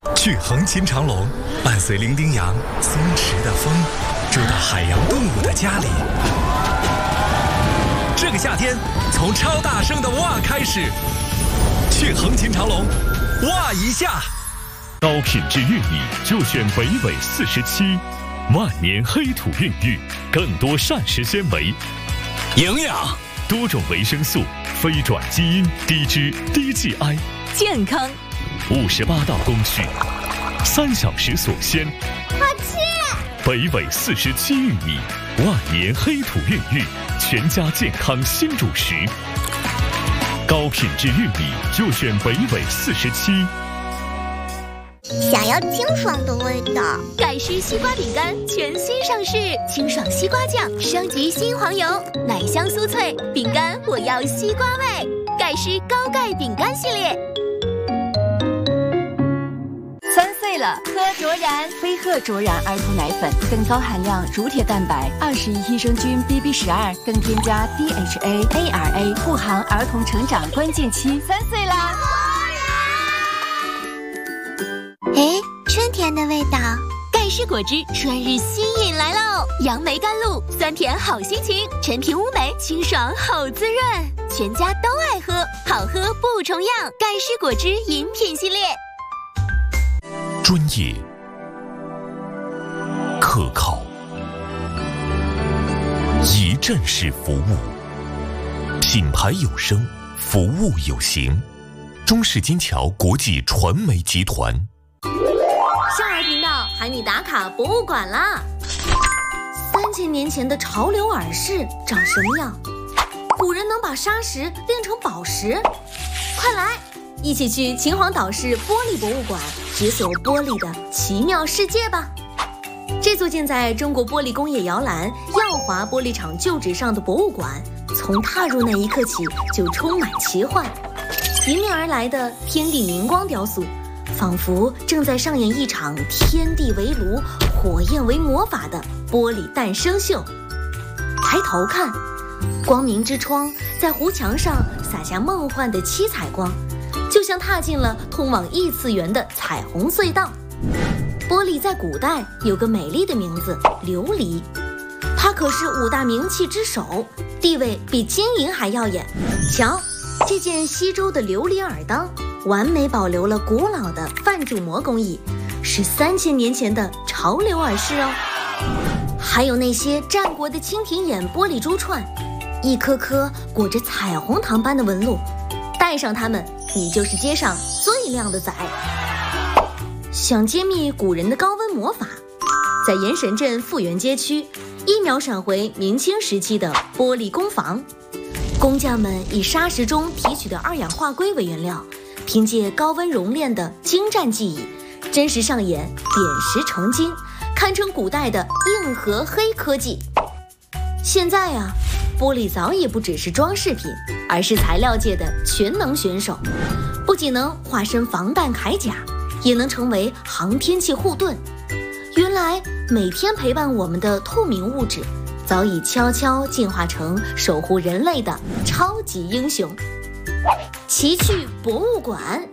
去横琴长隆，伴随伶仃羊、松弛的风，住到海洋动物的家里。这个夏天，从超大声的哇开始，去横琴长隆，哇一下。 高品质玉米就选北纬47，万年黑土孕育，更多膳食纤维、 营养、 多种维生素、非转基因、低脂、低 GI， 健康。 58道工序，3小时锁鲜。 好吃！ 北纬47玉米，万年黑土孕育，全家健康新主食。高品质玉米就选北纬47。 想要清爽的味道， 盖诗西瓜饼干全新上市，清爽西瓜酱升级新黄油，奶香酥脆，饼干我要西瓜味。盖诗高钙饼干系列。 3岁了，喝卓然飞鹤卓然儿童奶粉，更高含量乳铁蛋白，21益生菌 BB12，更添加 DHA、ARA， 护航儿童成长关键期。3岁啦！ 哎，春天的味道。 盖诗果汁春日新饮来喽！杨梅甘露，酸甜好心情，陈皮乌梅，清爽好滋润，全家都爱喝，好喝不重样。盖诗果汁饮品系列。 专业、可靠、一站式服务，品牌有声，服务有形。中式金桥国际传媒集团。 少儿频道喊你打卡博物馆啦！3000年前的潮流耳饰长什么样？古人能把砂石炼成宝石？快来！一起去秦皇岛市玻璃博物馆解锁玻璃的奇妙世界吧！这座建在中国玻璃工业摇篮耀华玻璃厂旧址上的博物馆，从踏入那一刻起就充满奇幻。迎面而来的天地明光雕塑，仿佛正在上演一场天地为炉、火焰为魔法的玻璃诞生秀。抬头看，光明之窗在湖墙上洒下梦幻的七彩光，就像踏进了通往异次元的彩虹隧道。玻璃在古代有个美丽的名字——琉璃，它可是5大名器之首，地位比金银还耀眼。瞧，这件西周的琉璃耳当，完美保留了古老的泛铸模工艺，是3000年前的潮流耳饰哦。还有那些战国的蜻蜓眼玻璃珠串，一颗颗裹着彩虹糖般的纹路，戴上它们，你就是街上最靓的仔。想揭秘古人的高温魔法，在盐神镇富源街区，1秒闪回明清时期的玻璃工坊。工匠们以砂石中提取的2氧化硅为原料，凭借高温熔炼的精湛技艺，真实上演点石成金，堪称古代的硬核黑科技。现在啊，玻璃早已不只是装饰品，而是材料界的全能选手，不仅能化身防弹铠甲，也能成为航天器护盾。原来每天陪伴我们的透明物质，早已悄悄进化成守护人类的超级英雄。奇趣博物馆。